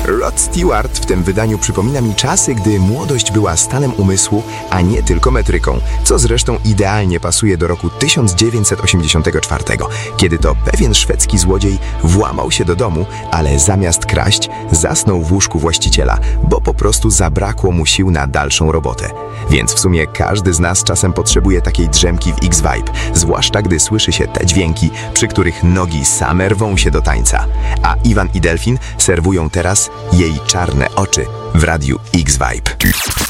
Rod Stewart w tym wydaniu przypomina mi czasy, gdy młodość była stanem umysłu, a nie tylko metryką, co zresztą idealnie pasuje do roku 1984, kiedy to pewien szwedzki złodziej włamał się do domu, ale zamiast kraść, zasnął w łóżku właściciela, bo po prostu zabrakło mu sił na dalszą robotę. Więc w sumie każdy z nas czasem potrzebuje takiej drzemki w X-Vibe, zwłaszcza gdy słyszy się te dźwięki, przy których nogi same rwą się do tańca. A Iwan i Delfin serwują teraz jej czarne oczy w radiu X-Vibe.